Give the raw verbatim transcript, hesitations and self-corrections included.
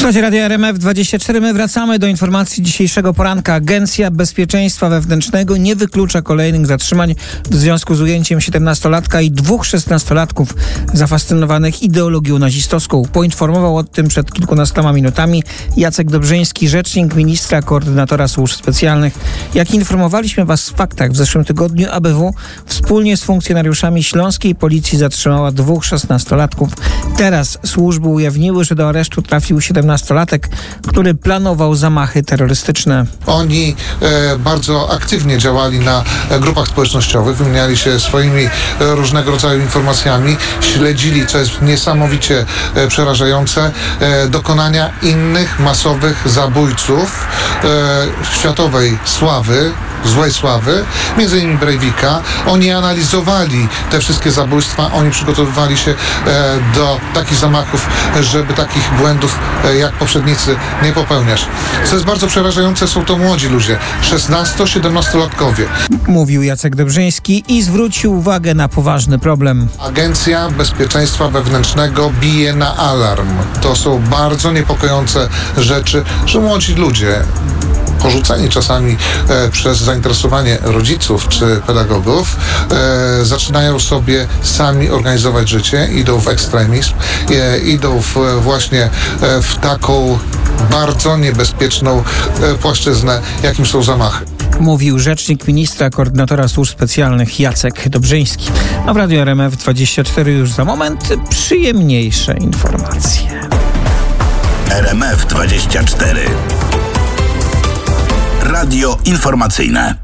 Słuchajcie, Radio R M F dwadzieścia cztery. My wracamy do informacji dzisiejszego poranka. Agencja Bezpieczeństwa Wewnętrznego nie wyklucza kolejnych zatrzymań w związku z ujęciem siedemnastolatka i dwóch szesnastolatków zafascynowanych ideologią nazistowską. Poinformował o tym przed kilkunastoma minutami Jacek Dobrzyński, rzecznik ministra, koordynatora służb specjalnych. Jak informowaliśmy Was w faktach, w zeszłym tygodniu A B W wspólnie z funkcjonariuszami śląskiej policji zatrzymała dwóch szesnastolatków. Teraz służby ujawniły, że do aresztu trafił siedemnastolatek, który planował zamachy terrorystyczne. Oni e, bardzo aktywnie działali na e, grupach społecznościowych, wymieniali się swoimi e, różnego rodzaju informacjami, śledzili, co jest niesamowicie e, przerażające, e, dokonania innych masowych zabójców e, światowej sławy, złej sławy, między innymi Breivika. Oni analizowali te wszystkie zabójstwa, oni przygotowywali się e, do takich zamachów, żeby takich błędów e, jak poprzednicy nie popełniać. Co jest bardzo przerażające, są to młodzi ludzie, szesnasto-siedemnastolatkowie. Mówił Jacek Dobrzyński i zwrócił uwagę na poważny problem. Agencja Bezpieczeństwa Wewnętrznego bije na alarm. To są bardzo niepokojące rzeczy, że młodzi ludzie, porzuceni czasami e, przez zainteresowanie rodziców czy pedagogów, e, zaczynają sobie sami organizować życie, idą w ekstremizm, e, idą w, właśnie e, w taką bardzo niebezpieczną e, płaszczyznę, jakim są zamachy. Mówił rzecznik ministra, koordynatora służb specjalnych Jacek Dobrzyński. A w Radio R M F dwadzieścia cztery już za moment przyjemniejsze informacje. R M F dwadzieścia cztery. Radio informacyjne.